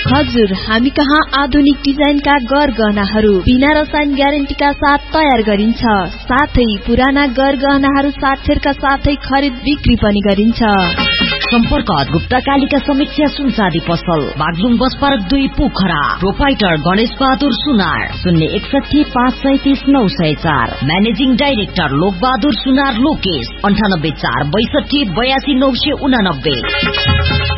हजुर, हामी कहाँ आधुनिक डिजाइनका गहनाहरू बिना रसायन ग्यारेन्टीका साथ तयार गरिन्छ। साथै पुराना गहनाहरू साथेरका साथै खरिद बिक्री पनि गरिन्छ। सम्पर्क गुप्ता कालिका समीक्षा सुनचाँदी पसल, Baglung bus park 2 Pokhara. Proprietor Ganesh Bahadur सुनार, 061 537 904। म्यानेजिङ डाइरेक्टर लोक बहादुर सुनार लोकेश, 98 4 62 82 989।